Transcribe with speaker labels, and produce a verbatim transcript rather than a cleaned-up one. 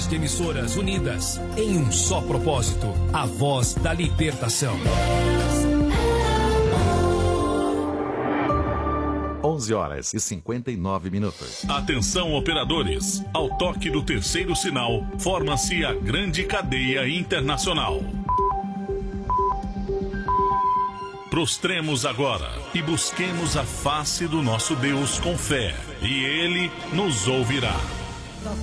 Speaker 1: de emissoras unidas em um só propósito, a voz da libertação.
Speaker 2: onze horas e cinquenta e nove minutos.
Speaker 3: Atenção, operadores. Ao toque do terceiro sinal, forma-se a grande cadeia internacional. Prostremos agora e busquemos a face do nosso Deus com fé, e Ele nos ouvirá.